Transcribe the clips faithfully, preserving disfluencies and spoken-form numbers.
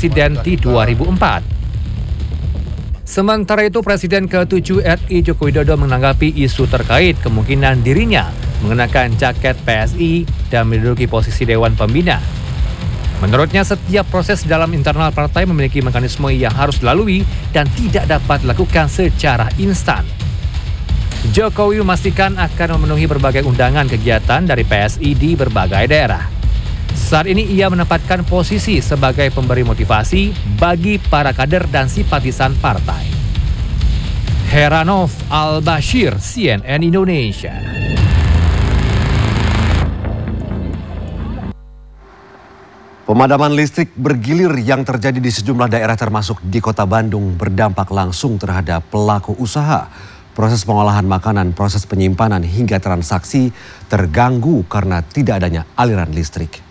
Presiden di dua ribu empat. Sementara itu, Presiden ketujuh R I Joko Widodo menanggapi isu terkait kemungkinan dirinya mengenakan jaket P S I dan menduduki posisi Dewan Pembina. Menurutnya, setiap proses dalam internal partai memiliki mekanisme yang harus dilalui dan tidak dapat dilakukan secara instan. Jokowi memastikan akan memenuhi berbagai undangan kegiatan dari P S I di berbagai daerah. Saat ini ia menempatkan posisi sebagai pemberi motivasi bagi para kader dan simpatisan partai. Heranov Al-Bashir, C N N Indonesia. Pemadaman listrik bergilir yang terjadi di sejumlah daerah termasuk di Kota Bandung berdampak langsung terhadap pelaku usaha. Proses pengolahan makanan, proses penyimpanan hingga transaksi terganggu karena tidak adanya aliran listrik.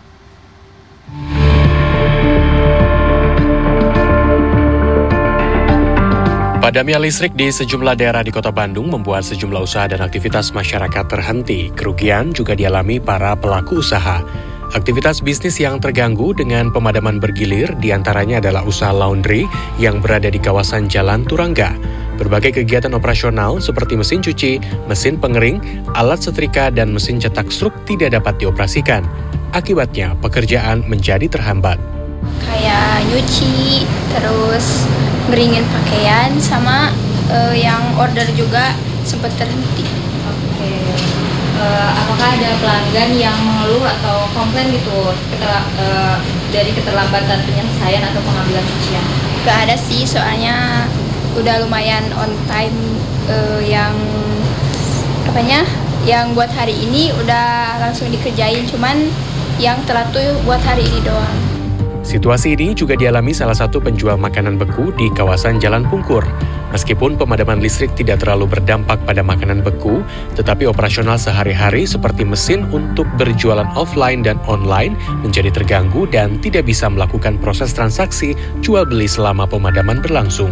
Padamnya listrik di sejumlah daerah di Kota Bandung membuat sejumlah usaha dan aktivitas masyarakat terhenti. Kerugian juga dialami para pelaku usaha. Aktivitas bisnis yang terganggu dengan pemadaman bergilir diantaranya adalah usaha laundry yang berada di kawasan Jalan Turangga. Berbagai kegiatan operasional seperti mesin cuci, mesin pengering, alat setrika, dan mesin cetak struk tidak dapat dioperasikan. Akibatnya, pekerjaan menjadi terhambat. Kayak nyuci, terus ngeringin pakaian, sama uh, yang order juga sempat terhenti. Oke. Uh, apakah ada pelanggan yang mengeluh atau komplain gitu ketel- uh, dari keterlambatan penyelesaian atau pengambilan cucian? Gak ada sih, soalnya udah lumayan on time. Uh, yang apanya? Yang buat hari ini udah langsung dikerjain, cuman yang telat tuh buat hari ini doang. Situasi ini juga dialami salah satu penjual makanan beku di kawasan Jalan Pungkur. Meskipun pemadaman listrik tidak terlalu berdampak pada makanan beku, tetapi operasional sehari-hari seperti mesin untuk berjualan offline dan online menjadi terganggu dan tidak bisa melakukan proses transaksi jual beli selama pemadaman berlangsung.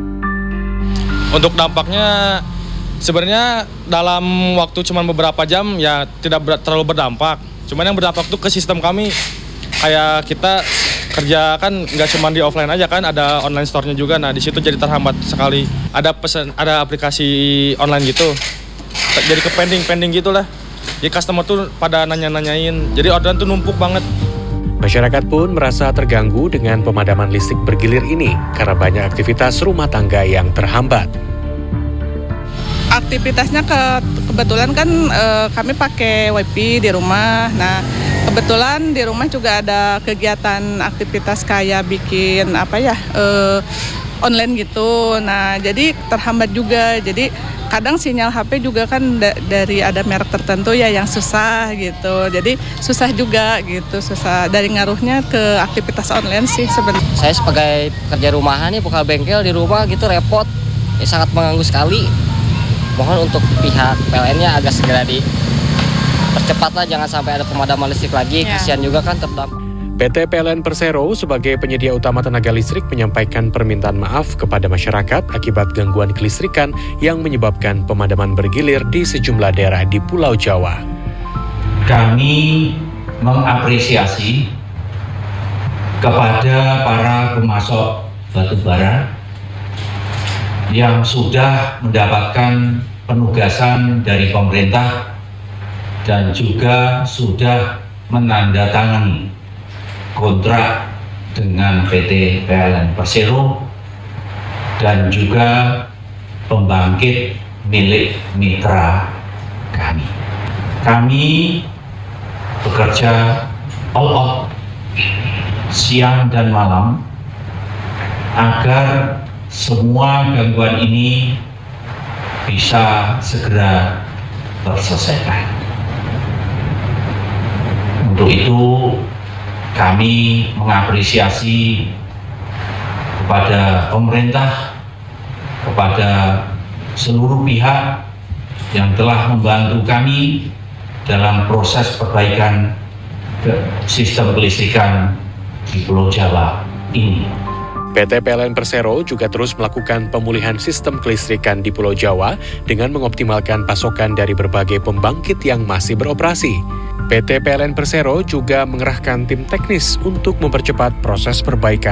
Untuk dampaknya sebenarnya dalam waktu cuma beberapa jam ya tidak ber- terlalu berdampak. Cuman yang berdampak itu ke sistem kami. Kayak kita kerja kan nggak cuma di offline aja kan, ada online store-nya juga. Nah di situ jadi terhambat sekali. Ada pesan, ada aplikasi online gitu. Jadi ke pending-pending gitulah. Jadi customer tuh pada nanya-nanyain. Jadi orderan tuh numpuk banget. Masyarakat pun merasa terganggu dengan pemadaman listrik bergilir ini karena banyak aktivitas rumah tangga yang terhambat. Aktivitasnya ke, kebetulan kan e, kami pakai wifi di rumah. Nah kebetulan di rumah juga ada kegiatan aktivitas kayak bikin apa ya e, online gitu. Nah jadi terhambat juga. Jadi kadang sinyal H P juga kan da- dari ada merek tertentu ya yang susah gitu. Jadi susah juga gitu, susah dari ngaruhnya ke aktivitas online sih sebenarnya. Saya sebagai pekerja rumahan nih, buka bengkel di rumah gitu repot. Ya, sangat mengganggu sekali. Mohon untuk pihak P L N-nya agak segera dipercepatlah, jangan sampai ada pemadaman listrik lagi. Ya. Kasihan juga kan terdampak. P T P L N Persero sebagai penyedia utama tenaga listrik menyampaikan permintaan maaf kepada masyarakat akibat gangguan kelistrikan yang menyebabkan pemadaman bergilir di sejumlah daerah di Pulau Jawa. Kami mengapresiasi kepada para pemasok batu bara yang sudah mendapatkan penugasan dari pemerintah dan juga sudah menandatangani kontrak dengan P T P L N Persero dan juga pembangkit milik mitra kami. Kami bekerja all out siang dan malam agar semua gangguan ini bisa segera terselesaikan. Untuk itu kami mengapresiasi kepada pemerintah, kepada seluruh pihak yang telah membantu kami dalam proses perbaikan sistem kelistrikan di Pulau Jawa ini. P T P L N Persero juga terus melakukan pemulihan sistem kelistrikan di Pulau Jawa dengan mengoptimalkan pasokan dari berbagai pembangkit yang masih beroperasi. P T P L N Persero juga mengerahkan tim teknis untuk mempercepat proses perbaikan